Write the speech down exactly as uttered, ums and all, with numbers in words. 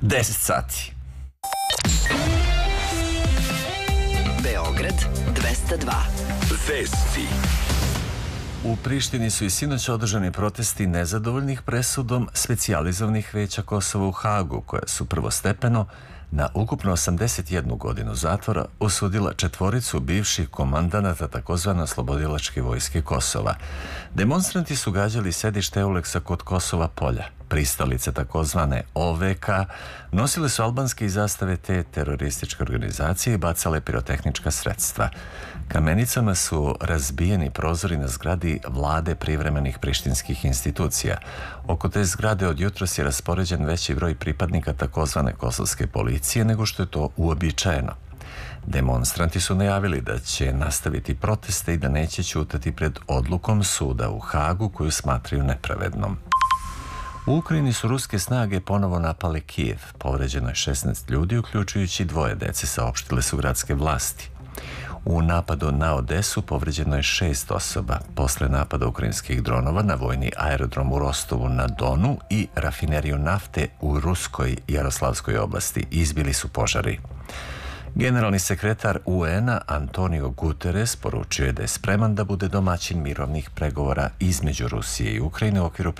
deset sati. Beograd dvesta dva. Vesti. U Prištini su i sinoć održani protesti nezadovoljnih presudom specijalizovanih veća Kosova u Hagu, koja su prvostepeno na ukupno osamdeset jednu godinu zatvora osudila četvoricu bivših komandanata takozvane oslobodilačke vojske Kosova. Demonstranti su gađali sedište Euleksa kod Kosova polja. Pristalice takozvane O V K nosile su albanske zastave te terorističke organizacije i bacale pirotehnička sredstva. Kamenicama su razbijeni prozori na zgradi vlade privremenih prištinskih institucija. Oko te zgrade od jutros je raspoređen veći broj pripadnika takozvane kosovske policije nego što je to uobičajeno. Demonstranti su najavili da će nastaviti proteste i da neće ćutati pred odlukom suda u Hagu koju smatraju nepravednom. U Ukrajini su ruske snage ponovo napale Kijev. Povređeno je šesnaest ljudi, uključujući dvoje dece, saopštile su gradske vlasti. U napadu na Odesu povređeno je šest osoba. Posle napada ukrajinskih dronova na vojni aerodrom u Rostovu na Donu i rafineriju nafte u Ruskoj Jaroslavskoj oblasti izbili su požari. Generalni sekretar U N-a Antonio Guterres poručio je da je spreman da bude domaćin mirovnih pregovora između Rusije i Ukrajine u okviru